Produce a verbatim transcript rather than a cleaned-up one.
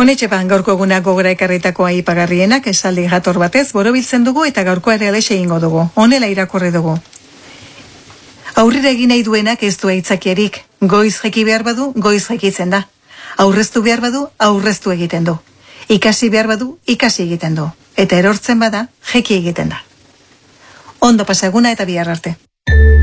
Honetxe ban gaurko eguna gogora ekarritako aipagarrienak esaldi jator batez borobiltzen dugu eta gaurkoa ere alexe egingo dugu. Honela irakurri dugu. Aurrera egin nahi duenak ez du aitzakierik. Goiz jeki behar badu, goiz jekitzen da. Aurreztu behar badu, aurreztu egiten du. Ikasi behar badu, ikasi egiten du. Eta erortzen bada, jeki egiten da. Ondo pasa eguna eta bihar arte.